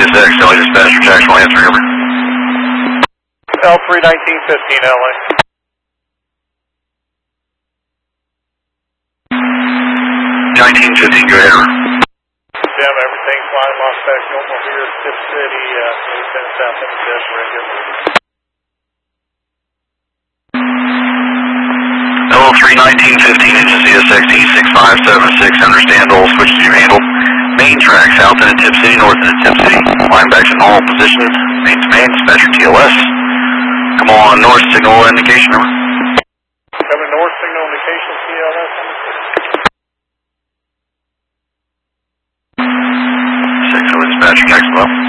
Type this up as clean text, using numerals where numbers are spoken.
CSX, LA dispatcher, Jackson, answer, over. L3 1915, LA. 1915, go ahead, over. Jim, everything's flying Las Vegas, normal here, Tip City, 8 minutes south of the Desiree, good. L3 1915, engine CSX E6576, understand all switches you handle. Main track, south into Tip City, north into Tip City. Line back to normal position, main to main, dispatcher TLS. Come on, north signal indication, over. Coming north, signal indication, TLS. 6, dispatcher, next level.